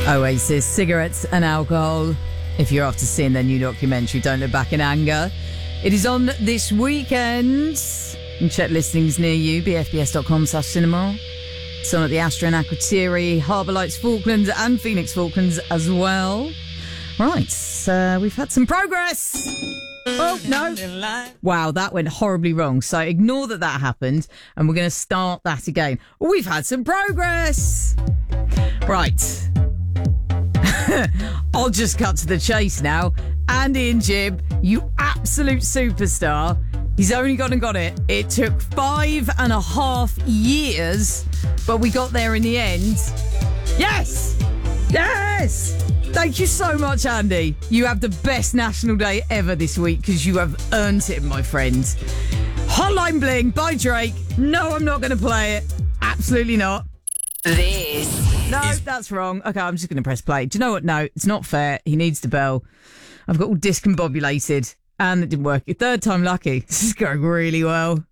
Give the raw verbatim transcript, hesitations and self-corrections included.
Oasis, cigarettes and alcohol. If you're after seeing their new documentary, Don't Look Back in Anger. It is on this weekend. You can check listings near you, b f b s dot com slash cinema. It's on at the Astra and Akrotiri, Harbour Lights Falklands and Phoenix Falklands as well. Right, uh, we've had some progress. Oh, no. Wow, that went horribly wrong. So ignore that that happened, and we're going to start that again. We've had some progress. Right. I'll just cut to the chase now. Andy and Jib, you absolute superstar. He's only gone and got it. It took five and a half years, but we got there in the end. Yes! Yes! Thank you so much, Andy. You have the best National Day ever this week because you have earned it, my friend. Hotline Bling by Drake. No, I'm not going to play it. Absolutely not. This No, is... that's wrong. Okay, I'm just going to press play. Do you know what? No, it's not fair. He needs the bell. I've got all discombobulated and it didn't work. Third time lucky. This is going really well.